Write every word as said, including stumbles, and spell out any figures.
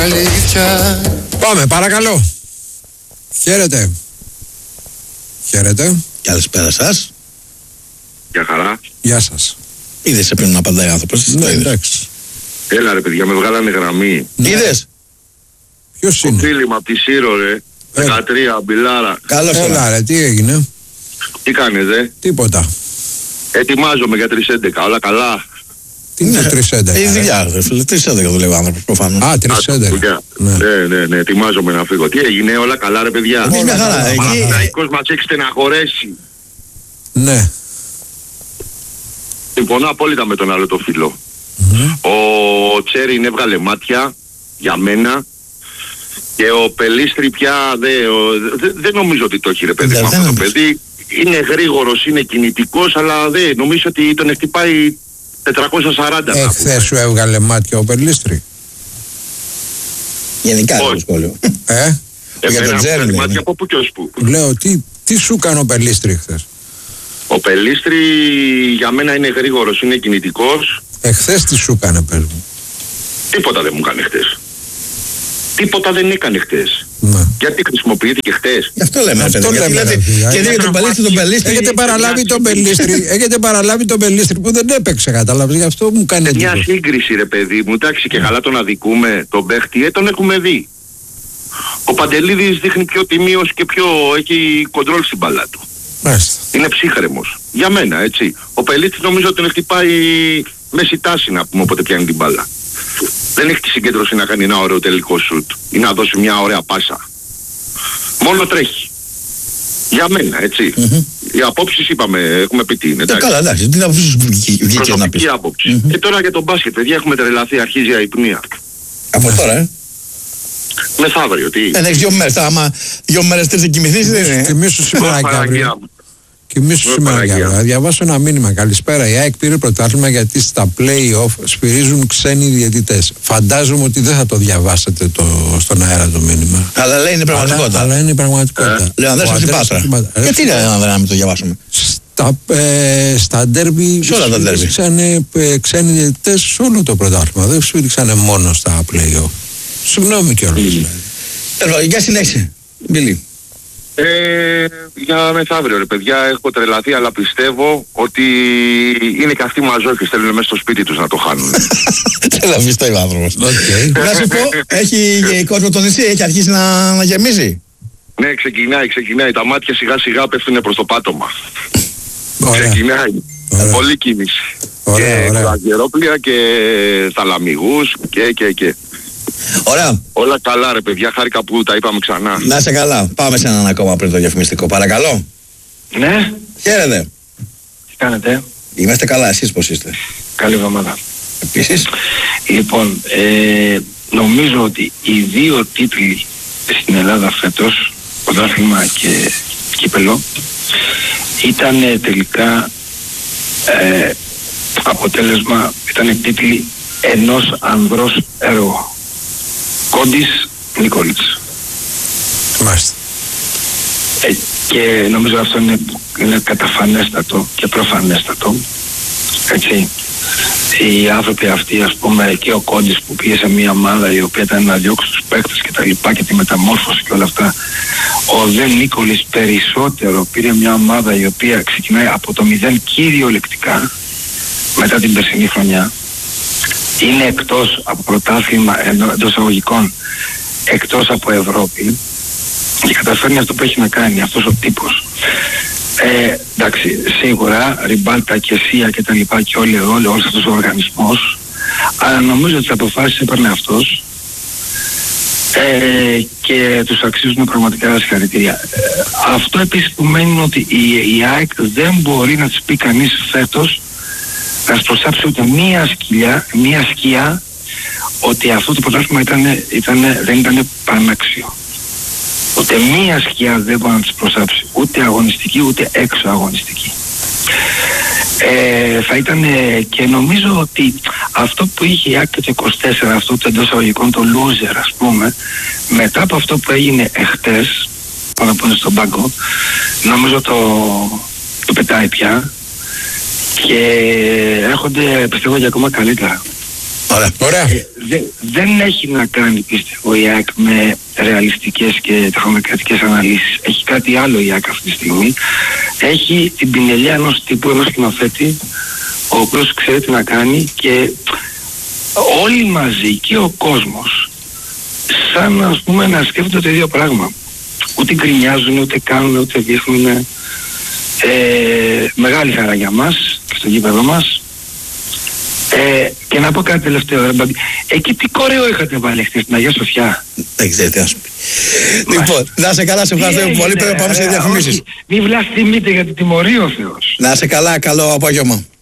Πάμε, παρακαλώ. Χαίρετε. Χαίρετε. Καλησπέρα σας. Γεια χαρά. Γεια σας. Είδες σε πριν να απαντάει άνθρωπος. Ναι, εντάξει. Έλα ρε παιδιά, με βγάλανε γραμμή. Ναι. Είδες. Ποιος Ο είναι? φίλη μου απ' τη Σύρο ρε. δεκατρία, μπιλάρα. Καλώς Έλα ήρθατε. ρε, τι έγινε? Τι κάνεις δε? Τίποτα. Ετοιμάζομαι για τρεις έντεκα, όλα καλά. Τι είναι τρεις έντεκα? Έχει δουλειά, ρε φίλε. τρεις έντεκα δουλεύει ο άνθρωπος προφανώς. Α, τρεις έντεκα. δουλειά. Ναι. Ναι, ναι, ναι, ετοιμάζομαι να φύγω. Τι έγινε, όλα καλά ρε παιδιά? Εμείς μια χαρά. καλά. Ο Εκεί Παναθηναϊκός μας έχει στεναχωρέσει. Ναι. Συμφωνώ απόλυτα με τον άλλο το φίλο. Ο Τσέριν έβγαλε μάτια για μένα. Και ο Πελίστρη πια δεν δε, δε νομίζω ότι το έχει ρε παιδί Δεν με αυτό το νομίζω. παιδί. Είναι γρήγορος, είναι κινητικός, αλλά δεν νομίζω ότι τον χτυπάει τετρακόσια σαράντα. Εχθές σου έβγαλε μάτια ο Περλίστρη. γενικά Όχι. το σχόλιο. Ε, για τον Εμένα Τσέριν, βγάλει ναι. μάτια από πού και ως πού. λέω τι, τι σου έκανε ο Περλίστρη χθες? Ο Πελίστρη για μένα είναι γρήγορος, είναι κινητικός. Εχθές τι σου έκανε, πες μου? Τίποτα δεν μου έκανε χτες. Τίποτα δεν έκανε χτες. Ναι. Γιατί χρησιμοποιήθηκε χτες? Γι' αυτό λέμε, Αυτό παιδί. Γιατί λέμε, λέτε, ρε φίλε. γιατί για τον Πελίστρη, τον Πελίστρη. Έχετε παραλάβει τον Περλίστρη, έχετε παραλάβει τον Περλίστρη που δεν έπαιξε, κατάλαβες, γι' αυτό μου κάνει Μια εντύπωση. σύγκριση ρε παιδί μου, εντάξει και καλά τον αδικούμε, τον παίχτη, ε, τον έχουμε δει. Ο Παντελίδης δείχνει πιο τιμίος και πιο έχει κοντρόλ στην μπάλα του. Μάλιστα. Είναι ψύχρεμος. Για μένα, έτσι. Ο Πελίστης νομίζω ότι τον χτυπάει μέση τάση να πούμε όποτε πιάνει την μπάλα. Δεν έχει τη συγκέντρωση να κάνει ένα ωραίο τελικό σουτ ή να δώσει μια ωραία πάσα. Μόνο τρέχει. Για μένα, έτσι. Μμμ. Οι απόψεις είπαμε, έχουμε πει τι είναι. Ε, εντάξει. Καλά, εντάξει. Τι να αφήσεις βγήκε να πεις. Προσωπική άποψη. Και τώρα για τον μπάσκετ, παιδιά, έχουμε τρελαθεί, αρχίζει η αϊπνία. Από τώρα, ε. Μεθαύριο, τι. Δεν έχεις δύο μέρες. Άμα δύο μέρες τρεις δεν κοιμηθείς, δεν είναι. Κοιμήσου σήμερα και Παναγία αύριο. μου. Κοιμήσου Ω, σήμερα και Παναγία. αύριο. Θα διαβάσω ένα μήνυμα. Καλησπέρα. Η ΑΕΚ πήρε πρωτάθλημα γιατί στα play-off σφυρίζουν ξένοι διαιτητές. Φαντάζομαι ότι δεν θα το διαβάσετε το, στον αέρα το μήνυμα. Αλλά λέει είναι Αλλά, πραγματικότητα. αλλά είναι η πραγματικότητα. Λέω, Ο Ανδρέας Ανδρέας Ασυπάτρα. Ασυπάτρα. Ρε, Γιατί να να μην το διαβάσουμε. Στα, ε, στα ντέρμπι Σε όλα τα ντέρμπι. σφύριξαν ε, ξένοι διαιτητές σε όλο το πρωτάθλημα. Δεν σφύριξαν μόνο στα play-off. Συγγνώμη κιόλας. δηλαδή. Τέλος, για συνέχισε. Μπίλη. Ε, για μεθαύριο ρε παιδιά, έχω τρελαθεί αλλά πιστεύω ότι είναι και αυτοί μαζόχες, θέλουν μέσα στο σπίτι τους να το χάνουν. Τέλα, βιστό ο άνθρωπος. Οκ. Να σου πω, έχει κόσμο το νησί, έχει αρχίσει να, να γεμίζει. Ναι, ξεκινάει, ξεκινάει. Τα μάτια σιγά σιγά πέφτουν προς το πάτωμα. Ωραία. Ξεκινάει. Ωραία. Πολλή κίνηση. Ωραία, και ωραία. κρουαζιερόπλια και θαλαμιγούς και και και. Ωραία, Όλα καλά ρε παιδιά, χάρηκα που τα είπαμε ξανά. να είσαι καλά. Πάμε σε έναν ακόμα πριν το διαφημιστικό. Παρακαλώ. Ναι, Χαίρετε. τι κάνετε? Είμαστε καλά, εσείς πώς είστε? Καλή εβδομάδα. Επίσης. Λοιπόν, ε, νομίζω ότι οι δύο τίτλοι στην Ελλάδα φέτος, πρωτάθλημα και κύπελο, ήταν ε, τελικά ε, αποτέλεσμα, ήταν τίτλοι ενός ανδρός έργου. Κόντις Νικόλιτς. Μάλιστα. Ε, και νομίζω αυτό είναι, είναι καταφανέστατο και προφανέστατο. Έτσι. Οι άνθρωποι αυτοί, ας πούμε, και ο Κόντις που πήγε σε μια ομάδα η οποία ήταν να διώξει τους παίκτες και τα λοιπά και τη μεταμόρφωση και όλα αυτά. Ο Δε Νίκολης περισσότερο πήρε μια ομάδα η οποία ξεκινάει από το μηδέν κυριολεκτικά μετά την περσινή χρονιά. Είναι εκτός από πρωτάθλημα εντός εισαγωγικών, εκτός από Ευρώπη και καταφέρνει αυτό που έχει να κάνει αυτός ο τύπος. Ε, εντάξει, σίγουρα Ριμπάλτα και Σία και τα λοιπά και όλοι όλοι, όλος αυτός ο οργανισμός, αλλά νομίζω ότι τις αποφάσεις έπαιρνε αυτός ε, και τους αξίζουν πραγματικά συγχαρητήρια. Ε, αυτό επίσης που μένει είναι ότι η, η ΑΕΚ δεν μπορεί να της πει κανείς φέτος να σπροσάψει ούτε μία σκυλιά, μία σκιά ότι αυτό το πρωτάθλημα ήταν, ήταν, δεν ήταν πανάξιο. Ούτε μία σκιά δεν μπορεί να τις προσάψει, ούτε αγωνιστική ούτε έξω αγωνιστική. Ε, θα ήταν και νομίζω ότι αυτό που είχε η ΑΕΚ το είκοσι τέσσερα, αυτό το εντός αγωγικών, το loser ας πούμε, μετά από αυτό που έγινε εχθές, πάνω που είναι στον πάγκο, νομίζω το, το πετάει πια και έρχονται πιστεύω για ακόμα καλύτερα. Ωραία. Ωραία. Ωραία. Ε, δε, δεν έχει να κάνει, πιστεύω, η ΑΕΚ με ρεαλιστικές και τεχνοκρατικές αναλύσεις. Έχει κάτι άλλο η ΑΕΚ αυτή τη στιγμή. Έχει την πινελιά ενός τύπου, ενός σκηνοθέτη, ο οποίος ξέρει τι να κάνει, και όλοι μαζί και ο κόσμος σαν, ας πούμε, να σκέφτονται το ίδιο πράγμα. Ούτε γκρινιάζουν, ούτε κάνουν, ούτε δείχνουν. Ε, μεγάλη χαρά για μας και στο γήπεδο μας. Ε, και να πω κάτι τελευταίο. Ρε, εκεί τι κορέο είχατε βάλει χθες στην Αγία Σοφιά? Δεν ξέρω τι να σου πει. Λοιπόν, να είσαι καλά, σε ευχαριστώ πολύ. Πρέπει να πάμε σε διαφημίσεις. Μην βλαστημείτε για την τιμωρεί ο Θεός. Να είσαι καλά, καλό απόγευμα.